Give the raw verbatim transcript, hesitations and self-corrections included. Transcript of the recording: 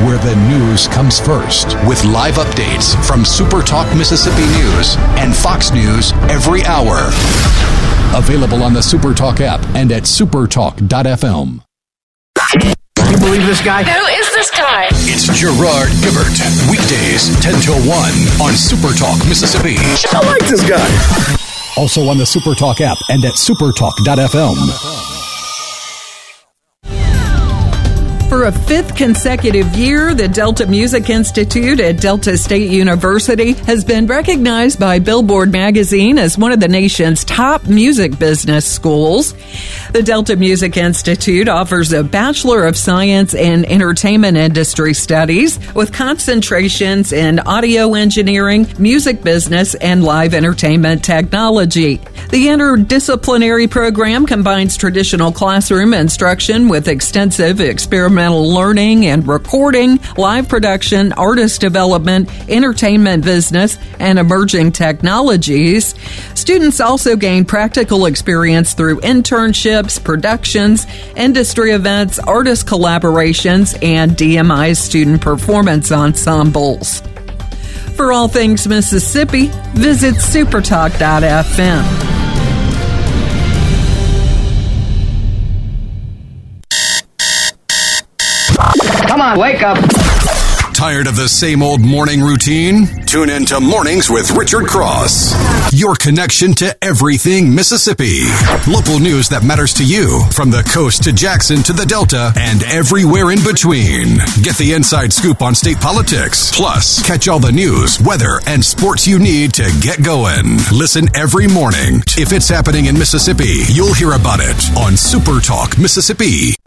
where the news comes first, with live updates from SuperTalk Mississippi News and Fox News every hour. Available on the SuperTalk app and at supertalk dot f m. Can you believe this guy? Who is this guy? It's Gerard Gibert. Weekdays, ten till one on SuperTalk Mississippi. I like this guy. Also on the SuperTalk app and at supertalk dot f m. For a fifth consecutive year, the Delta Music Institute at Delta State University has been recognized by Billboard magazine as one of the nation's top music business schools. The Delta Music Institute offers a Bachelor of Science in Entertainment Industry Studies with concentrations in audio engineering, music business, and live entertainment technology. The interdisciplinary program combines traditional classroom instruction with extensive experimental learning and recording, live production, artist development, entertainment business, and emerging technologies. Students also gain practical experience through internships, productions, industry events, artist collaborations, and D M I student performance ensembles. For all things Mississippi, visit supertalk dot f m. Come on, wake up. Tired of the same old morning routine? Tune in to Mornings with Richard Cross. Your connection to everything Mississippi. Local news that matters to you, from the coast to Jackson to the Delta and everywhere in between. Get the inside scoop on state politics. Plus, catch all the news, weather, and sports you need to get going. Listen every morning. If it's happening in Mississippi, you'll hear about it on SuperTalk Mississippi.